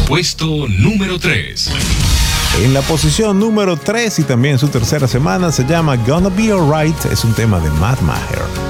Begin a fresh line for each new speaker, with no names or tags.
Puesto número 3.
En la posición número 3 y también su tercera semana se llama Gonna Be Alright. Es un tema de Matt Maher.